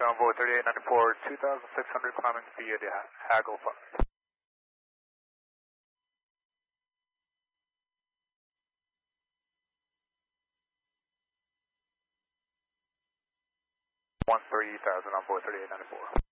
Envoy 3894, 2600 climbing via the Haggle 5. 13,000 on board 3894.